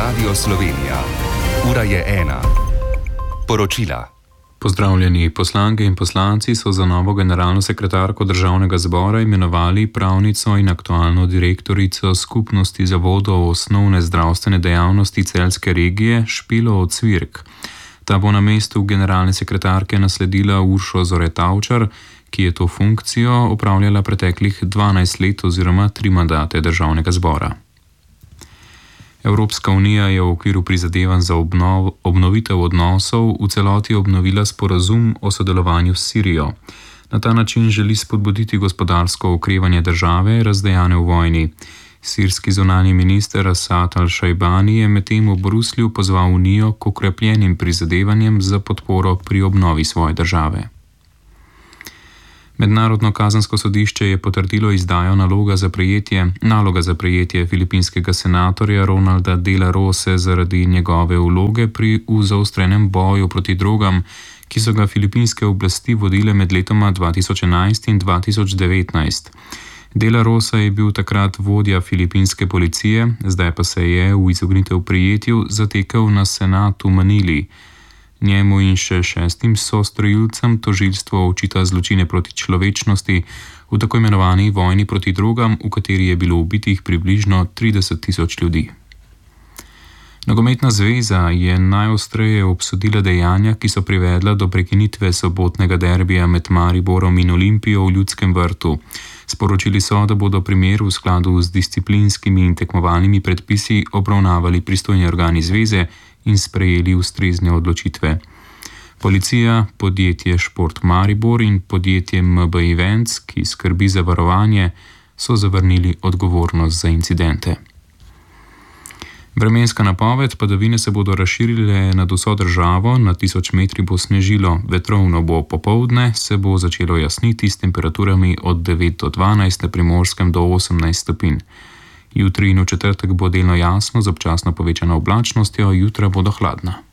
Radio Slovenija. Ura je 1. Poročila. Pozdravljeni. Poslanke in poslanci so za novo generalno sekretarko Državnega zbora imenovali pravnico in aktualno direktorico Skupnosti zavodov osnovne zdravstvene dejavnosti Celjske regije Špelo Ocvirk. Ta bo na mestu generalne sekretarke nasledila Uršo Zore Tavčar, ki je to funkcijo opravljala preteklih 12 let oziroma 3 mandate Državnega zbora. Evropska unija je v okviru prizadevanj za obnovitev odnosov v celoti obnovila sporazum o sodelovanju s Sirijo. Na ta način želi spodbuditi gospodarsko okrevanje države, razdejane v vojni. Sirski zunanji minister Asad al-Šajbani je medtem v Bruslju pozval unijo k okrepljenim prizadevanjem za podporo pri obnovi svoje države. Mednarodno kazensko sodišče je potrdilo izdajo naloga za prejetje filipinskega senatorja Ronalda de la Rose zaradi njegove vloge v zaostrenem boju proti drogam, ki so ga filipinske oblasti vodile med letoma 2011 in 2019. De la Rosa je bil takrat vodja filipinske policije, zdaj pa se je v izognitev prijetju zatekel na senat v Manili. Njemu in še 6 sostrojilcem tožilstvo očita zločine proti človečnosti v tako imenovani vojni proti drogam, v kateri je bilo ubitih približno 30.000 ljudi. Nogometna zveza je najostreje obsodila dejanja, ki so privedla do prekinitve sobotnega derbija med Mariborom in Olimpijo v Ljudskem vrtu. Sporočili so, da bodo primer v skladu z disciplinskimi in tekmovalnimi predpisi obravnavali pristojni organi zveze in sprejeli ustrezne odločitve. Policija, podjetje Šport Maribor in podjetje MB Events, ki skrbi za varovanje, so zavrnili odgovornost za incidente. Vremenska napoved: padavine se bodo razširile nad vso državo, na 1000 metri bo snežilo, vetrovno bo popoldne, se bo začelo jasniti s temperaturami od 9 do 12, na Primorskem do 18 stopinj. Jutri in v četrtek bo delno jasno z občasno povečano oblačnostjo, jutra bodo hladna.